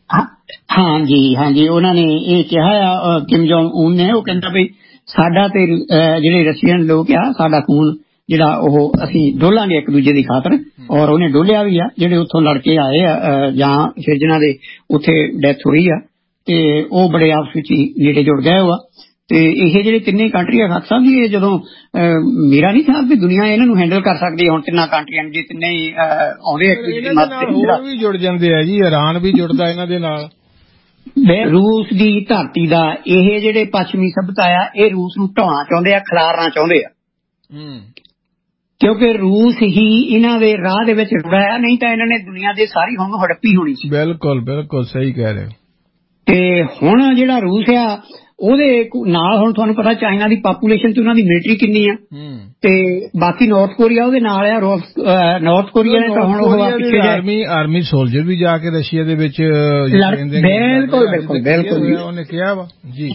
ਹਾਂਜੀ ਉਹਨਾਂ ਨੇ ਇਹ ਕਿਹਾ ਆ ਕਿਮ ਜੋਂਗ ਉਨ ਨੇ ਉਹ ਕਹਿੰਦਾ ਵੀ ਸਾਡਾ ਤੇ ਜਿਹੜੇ ਰਸ਼ੀਅਨ ਲੋਕ ਆ ਸਾਡਾ ਖੂਨ ਜਿਹੜਾ ਉਹ ਅਸੀਂ ਡੋਲਾਂਗੇ ਇੱਕ ਦੂਜੇ ਦੀ ਖਾਤਰ ਔਰ ਉਹਨੇ ਡੋਲਿਆ ਵੀ ਆ। ਜਿਹੜੇ ਉੱਥੋਂ ਲੜ ਕੇ ਆਏ ਆ ਜਾਂ ਫਿਰ ਜਿਹਨਾਂ ਦੇ ਉੱਥੇ ਡੈਥ ਹੋਈ ਆ ਤੇ ਉਹ ਬੜੇ ਆਪਸ ਵਿੱਚ ਨੇੜੇ ਜੁੜ ਗਏ ਹੋਆ। ਤੇ ਇਹ ਜਿਹੜੇ ਤਿੰਨੇ ਕੰਟਰੀ ਆ ਖੱਖ ਸਾਹਿਬ ਜੀ ਇਹ ਜਦੋਂ ਮੇਰਾ ਨਹੀਂ ਸਾਹਿਬ ਵੀ ਦੁਨੀਆ ਇਹਨਾਂ ਨੂੰ ਹੈਂਡਲ ਕਰ ਸਕਦੀ ਹੁਣ ਤਿੰਨਾਂ ਕੰਟਰੀਆਂ ਜੇ ਤਿੰਨੇ ਹੀ ਆਉਂਦੇ ਇੱਕ ਦੂਜੇ ਦੀ ਮਦਦ ਹੋਰ ਵੀ ਜੁੜ ਜਾਂਦੇ ਆ ਜੀ। ਇਰਾਨ ਵੀ ਜੁੜਦਾ ਇਹਨਾਂ ਦੇ ਨਾਲ। ਰੂਸ ਦੀ ਧਰਤੀ ਦਾ ਇਹ ਜਿਹੜੇ ਪੱਛਮੀ ਸਭਿਅਤਾ ਆ ਇਹ ਰੂਸ ਨੂੰ ਢਾਉਣਾ ਚਾਹੁੰਦੇ ਆ ਖਿਲਾਰਨਾ ਚਾਹੁੰਦੇ ਆ ਕਿਉਂਕਿ ਰੂਸ ਹੀ ਇਹਨਾਂ ਦੇ ਰਾਹ ਦੇ ਵਿੱਚ ਰੁੜਿਆ ਨਹੀਂ ਤਾਂ ਇਹਨਾਂ ਨੇ ਦੁਨੀਆ ਦੇ ਸਾਰੀ ਹੁਣ ਹੜੱਪੀ ਹੋਣੀ ਸੀ। ਬਿਲਕੁਲ ਬਿਲਕੁਲ ਸਹੀ ਕਹਿ ਰਹੇ ਹੋ। ਤੇ ਹੁਣ ਜਿਹੜਾ ਰੂਸ ਆ ਉਹਦੇ ਨਾਲ ਹੁਣ ਤੁਹਾਨੂੰ ਪਤਾ ਚਾਈਨਾ ਦੀ ਪਾਪੂਲੇਸ਼ਨ ਤੇ ਉਹਨਾਂ ਦੀ ਮਿਲਟਰੀ ਕਿੰਨੀ ਆ ਤੇ ਬਾਕੀ ਨਾਰਥ ਕੋਰੀਆ ਉਹਦੇ ਨਾਲ ਆ। ਨਾਰਥ ਕੋਰੀਆ ਨੇ ਤਾਂ ਹੁਣ ਉਹ ਆਰਮੀ ਸੋਲਜਰ ਵੀ ਜਾ ਕੇ ਰਸ਼ੀਆ ਦੇ ਵਿੱਚ ਬਿਲਕੁਲ ਬਿਲਕੁਲ ਬਿਲਕੁਲ ਉਹਨੇ ਕਿਹਾ ਵਾ ਜੀ।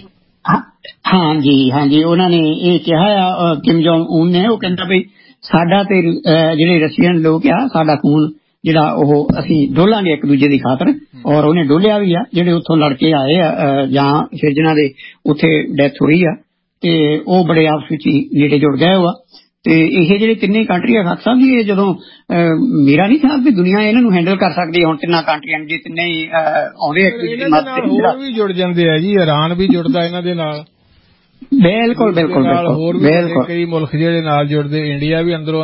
ਹਾਂਜੀ ਉਹਨਾਂ ਨੇ ਇਹ ਕਿਹਾ ਆ ਕਿਮ ਜੋਂਗ ਉਨ ਨੇ ਉਹ ਕਹਿੰਦਾ ਵੀ ਸਾਡਾ ਤੇ ਜਿਹੜੇ ਰਸ਼ੀਅਨ ਲੋਕ ਆ ਸਾਡਾ ਖੂਨ ਜਿਹੜਾ ਉਹ ਅਸੀਂ ਡੋਲਾਂਗੇ ਇੱਕ ਦੂਜੇ ਦੀ ਖਾਤਰ ਔਰ ਉਹਨੇ ਡੋਲਿਆ ਵੀ ਆ। ਜਿਹੜੇ ਉੱਥੋਂ ਲੜ ਕੇ ਆਏ ਆ ਜਾਂ ਫਿਰ ਜਿਹਨਾਂ ਦੇ ਉੱਥੇ ਡੈਥ ਹੋਈ ਆ ਤੇ ਉਹ ਬੜੇ ਆਪਸ ਵਿੱਚ ਨੇੜੇ ਜੁੜ ਗਏ ਹੋਆ। ਤੇ ਇਹ ਜਿਹੜੇ ਤਿੰਨੇ ਕੰਟਰੀ ਆ ਖੱਖ ਸਾਹਿਬ ਜੀ ਇਹ ਜਦੋਂ ਮੇਰਾ ਨਹੀਂ ਸਾਹਿਬ ਵੀ ਦੁਨੀਆ ਇਹਨਾਂ ਨੂੰ ਹੈਂਡਲ ਕਰ ਸਕਦੀ ਹੁਣ ਤਿੰਨਾਂ ਕੰਟਰੀਆਂ ਜੇ ਤਿੰਨੇ ਹੀ ਆਉਂਦੇ ਇੱਕ ਦੂਜੇ ਦੀ ਮਦਦ ਹੋਰ ਵੀ ਜੁੜ ਜਾਂਦੇ ਆ ਜੀ। ਇਰਾਨ ਵੀ ਜੁੜਦਾ ਇਹਨਾਂ ਦੇ ਨਾਲ। ਬਿਲਕੁਲ ਬਿਲਕੁਲ ਹੋਰ ਵੀ ਕਈ ਮੁਲਕ ਜਿਹੜੇ ਨਾਲ ਜੁੜਦੇ ਇੰਡੀਆ ਵੀ ਅੰਦਰੋਂ